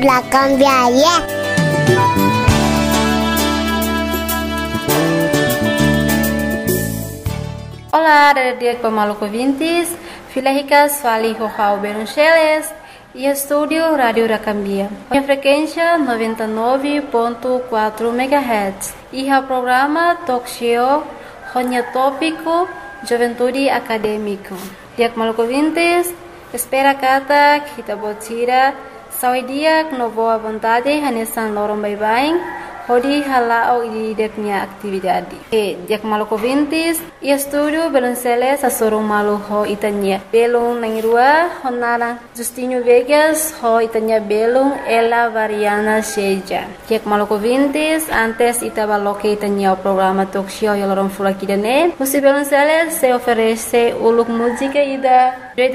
La cambiaria. Olá, dia Pamaluco Vintes, Filéricas Fali Rojal Beruncheles e estúdio Rádio Racambia. A frequência 99.4 MHz e o programa Talk Show Ronya Tópico Juventude Acadêmico. Dia Pamaluco Vintes, espera kata kita botira sawi dia no boa vontade hanesan lorong bye-bye. Hodi halao di deknya aktividade. Dia Pamaluco Vintes e estúdio Beruncheles asorong malu ho itanya. Belung nangirua honara Justinho Vegas ho itanya belung ela variana seja. Dia Pamaluco Vintes antes itabaloke itanya o programa talk show yolorong fulakidane. Musi Beruncheles se oferece uluk música ida